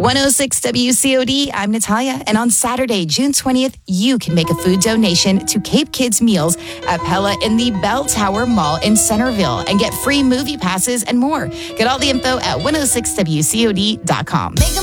106 WCOD, I'm Natalia. And on Saturday, June 20th, you can make a food donation to Cape Kids Meals at Pella in the Bell Tower Mall in Centerville and get free movie passes and more. Get all the info at 106WCOD.com. Make 'em